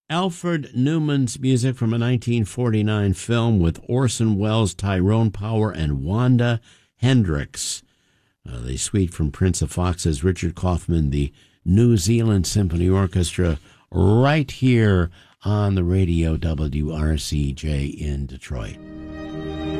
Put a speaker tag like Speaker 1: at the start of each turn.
Speaker 1: Alfred Newman's music from a 1949 film with Orson Welles, Tyrone Power, and Wanda Hendricks. The suite from Prince of Fox's Richard Kaufman, the New Zealand Symphony Orchestra, right here on the radio WRCJ in Detroit.